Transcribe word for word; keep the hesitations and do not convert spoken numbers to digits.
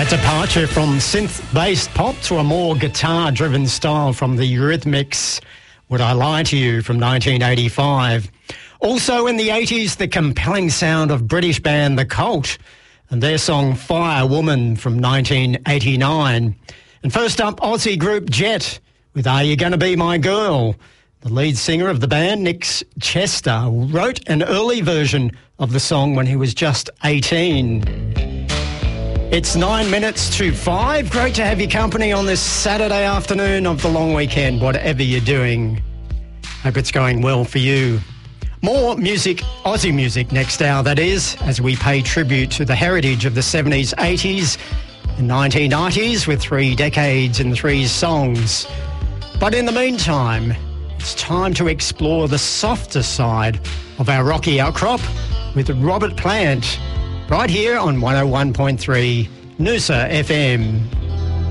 That departure from synth-based pop to a more guitar-driven style from the Eurythmics, Would I Lie to You from nineteen eighty-five. Also in the eighties, the compelling sound of British band The Cult and their song Fire Woman from nineteen eighty-nine. And first up, Aussie group Jet with Are You Gonna Be My Girl? The lead singer of the band, Nick Chester, wrote an early version of the song when he was just eighteen. It's nine minutes to five. Great to have your company on this Saturday afternoon of the long weekend, whatever you're doing. Hope it's going well for you. More music, Aussie music next hour, that is, as we pay tribute to the heritage of the seventies, eighties and nineteen nineties with three decades and three songs. But in the meantime, it's time to explore the softer side of our rocky outcrop with Robert Plant, right here on one oh one point three Noosa F M.